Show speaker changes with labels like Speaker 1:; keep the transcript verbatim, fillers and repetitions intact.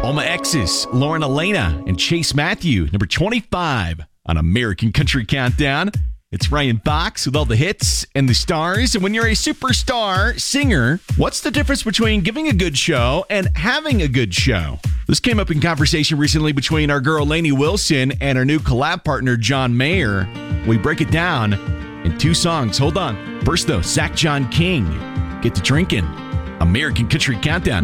Speaker 1: All My Exes, Lauren Elena, and Chase Matthew, number twenty-five on American Country Countdown. It's Ryan Fox with all the hits and the stars. And when you're a superstar singer, what's the difference between giving a good show and having a good show? This came up in conversation recently between our girl Lainey Wilson and our new collab partner John Mayer. We break it down in two songs. Hold on. First though, Zach John King, Get to Drinking, American Country Countdown.